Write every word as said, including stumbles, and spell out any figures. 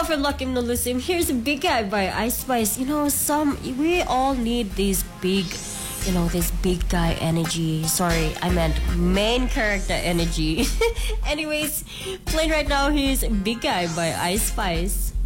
from Lakim Nulusim. Here's a Big Guy by Ice Spice. You know, some we all need these big, you know, this big guy energy. Sorry, I meant main character energy. Anyways, playing right now, here's Big Guy by Ice Spice.